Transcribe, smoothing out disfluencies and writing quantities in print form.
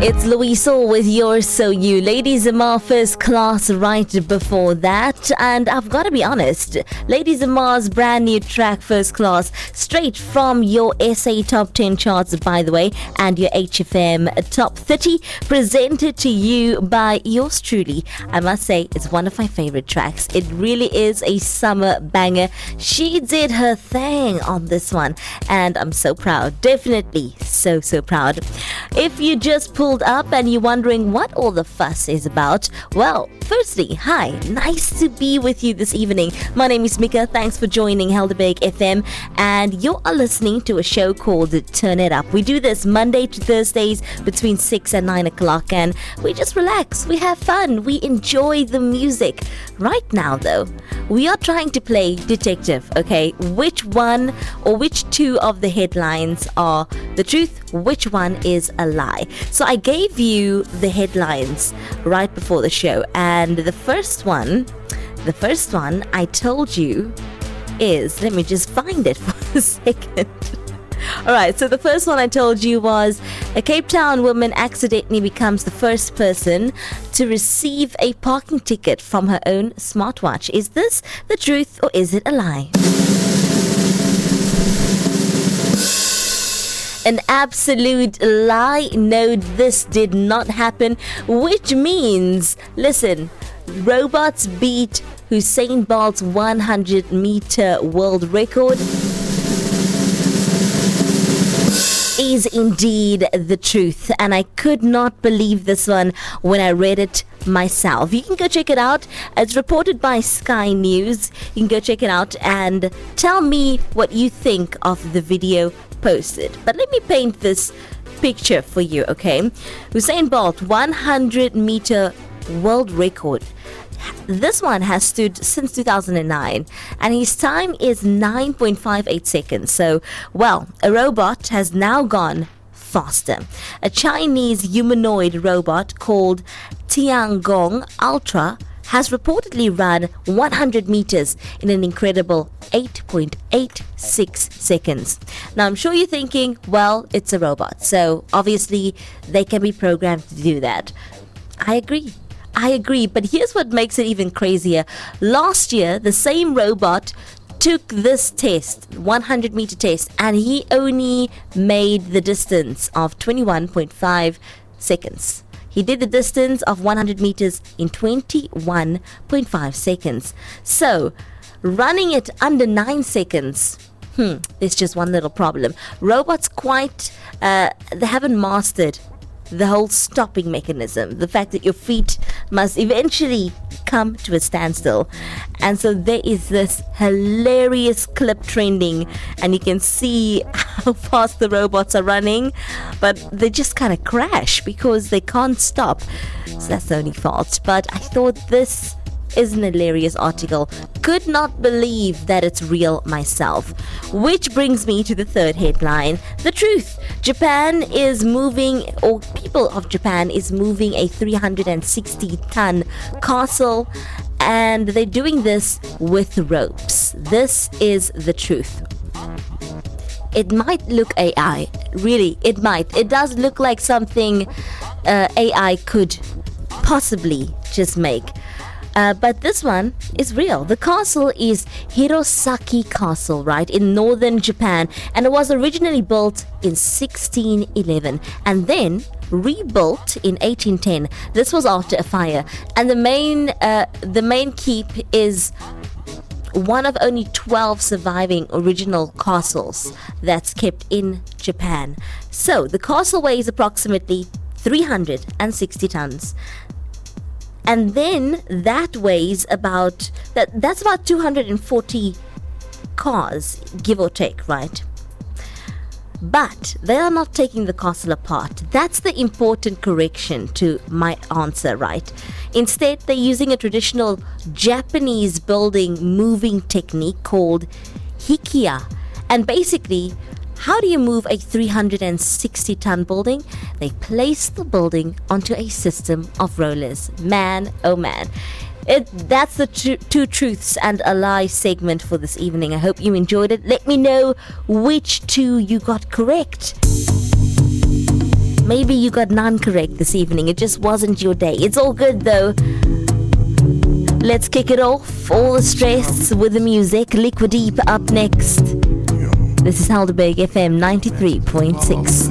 It's Louise Soul with You're So You. Ladies Amar First Class right before that. And I've got to be honest, Ladies Amar's brand new track First Class, straight from your SA Top 10 charts, by the way, and your HFM Top 30, presented to you by yours truly. I must say, it's one of my favorite tracks. It really is a summer banger. She did her thing on this one, and I'm so proud. Definitely so proud. If you just pulled up and you're wondering what all the fuss is about, well, firstly, hi, nice to be with you this evening. My name is Mika. Thanks for joining Helderberg FM, and you are listening to a show called Turn It Up. We do this Monday to Thursdays between 6 and 9 o'clock, and we just relax, we have fun, we enjoy the music. Right now, though, we are trying to play detective, okay? Which one or which two of the headlines are the truth? Which one is a lie? So I gave you the headlines right before the show, and the first one I told you is, let me just find it for a second. Alright, so the first one I told you was a Cape Town woman accidentally becomes the first person to receive a parking ticket from her own smartwatch. Is this the truth or is it a lie? An absolute lie. No, this did not happen, which means, listen, robots beat Usain Bolt's 100-meter world record is indeed the truth, and I could not believe this one when I read it myself. You can go check it out. It's reported by Sky News. You can go check it out and tell me what you think of the video posted. But let me paint this picture for you, okay? Usain Bolt, 100-meter world record. This one has stood since 2009, and his time is 9.58 seconds. So, well, a robot has now gone faster. A Chinese humanoid robot called Tiangong Ultra has reportedly run 100 meters in an incredible 8.86 seconds. Now, I'm sure you're thinking, well, it's a robot, so obviously they can be programmed to do that. I agree, but here's what makes it even crazier. Last year, the same robot took this test, 100-meter test, and he only made the distance of 21.5 seconds. He did the distance of 100 meters in 21.5 seconds. So, running it under 9 seconds, there's just one little problem. Robots they haven't mastered the whole stopping mechanism, the fact that your feet must eventually come to a standstill. And so there is this hilarious clip trending, and you can see how fast the robots are running, but they just kind of crash because they can't stop. So that's the only fault. But I thought this is an hilarious article. Could not believe that it's real myself. Which brings me to the third headline. The truth. Japan is moving, or people of Japan is moving a 360-ton castle, and they're doing this with ropes. This is the truth. It might look AI. Really, it might. It does look like something AI could possibly just make. But this one is real. The castle is Hirosaki Castle, right, in northern Japan, and it was originally built in 1611 and then rebuilt in 1810. This was after a fire, and the main keep is one of only 12 surviving original castles that's kept in Japan. So the castle weighs approximately 360 tons. And then that weighs that's about 240 cars, give or take, right? But they are not taking the castle apart. That's the important correction to my answer, right? Instead, they're using a traditional Japanese building moving technique called Hikiya. And basically, how do you move a 360-ton building? They place the building onto a system of rollers. Man, oh man. That's the two truths and a lie segment for this evening. I hope you enjoyed it. Let me know which two you got correct. Maybe you got none correct this evening. It just wasn't your day. It's all good though. Let's kick it off. All the stress with the music. Liquid Deep up next. This is Helderberg FM 93.6.